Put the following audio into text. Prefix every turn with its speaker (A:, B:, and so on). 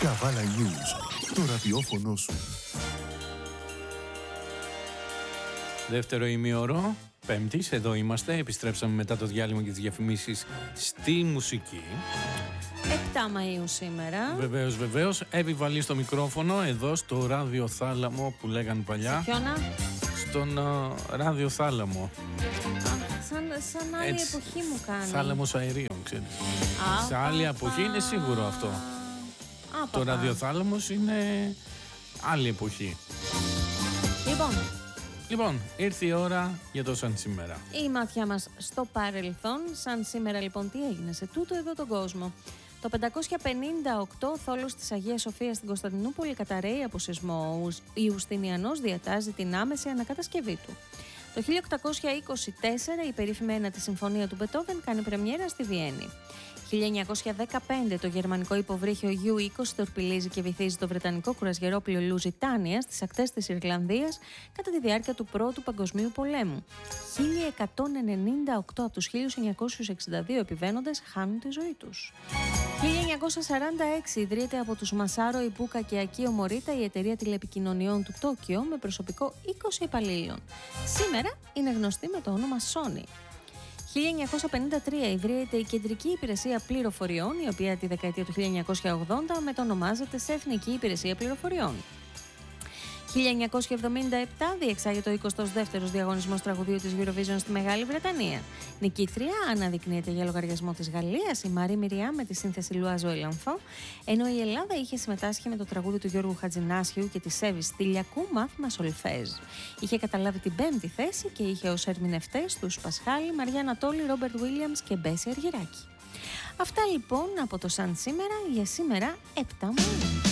A: Καβάλα News, το ραδιόφωνο σου.
B: Δεύτερο ημίωρο, Πέμπτης, εδώ είμαστε. Επιστρέψαμε μετά το διάλειμμα και τις διαφημίσεις στη μουσική.
C: 7 Μαΐου σήμερα.
B: Βεβαίως. Εύη Βαλή στο μικρόφωνο, εδώ στο ραδιοθάλαμο που λέγανε παλιά.
C: Σε ποιόνα?
B: Στον ραδιοθάλαμο.
C: Σαν άλλη
B: Έτσι,
C: εποχή μου κάνει.
B: Θάλαμος αερίων, ξέρεις. Σε άλλη εποχή είναι σίγουρο αυτό. Το ραδιοθάλαμος είναι άλλη εποχή. Λοιπόν, ήρθε η ώρα για το σαν σήμερα.
C: Η ματιά μας στο παρελθόν. Σαν σήμερα λοιπόν τι έγινε σε τούτο εδώ τον κόσμο. Το 558 θόλος της Αγίας Σοφίας στην Κωνσταντινούπολη καταρρέει από σεισμό. Ο Ιουστινιανός διατάζει την άμεση ανακατασκευή του. Το 1824 η περίφημη ένατη συμφωνία του Μπετόβεν κάνει πρεμιέρα στη Βιέννη. 1915 το γερμανικό υποβρύχιο U-20 τορπιλίζει και βυθίζει το βρετανικό κουρασγερόπλοιο Λουζιτάνια στις ακτές της Ιρλανδίας κατά τη διάρκεια του Πρώτου Παγκοσμίου Πολέμου. 1198 από τους 1962 επιβαίνοντες χάνουν τη ζωή τους. 1946 ιδρύεται από τους Μασάρο Ιμπούκα και Ακίο Μωρίτα η εταιρεία τηλεπικοινωνιών του Τόκιο με προσωπικό 20 υπαλλήλων. Σήμερα είναι γνωστή με το όνομα Sony. 1953 ιδρύεται η Κεντρική Υπηρεσία Πληροφοριών, η οποία τη δεκαετία του 1980 μετονομάζεται σε Εθνική Υπηρεσία Πληροφοριών. 1977 διεξάγεται ο 22ος διαγωνισμός τραγουδίου της Eurovision στη Μεγάλη Βρετανία. Νικήτρια αναδεικνύεται για λογαριασμό της Γαλλίας η Μαρή Μιριά με τη σύνθεση Λουάζο Ελανφό, ενώ η Ελλάδα είχε συμμετάσχει με το τραγούδι του Γιώργου Χατζηνάσιου και της Εύης Στυλιακού Μάθημα Σολφέζ. Είχε καταλάβει την 5η θέση και είχε ως ερμηνευτές τους Πασχάλη, Μαριά Ανατόλη, Ρόμπερτ Βίλιαμς και Μπέση Αργυράκη. Αυτά λοιπόν από το Σαν σήμερα για σήμερα 7 Μαΐου.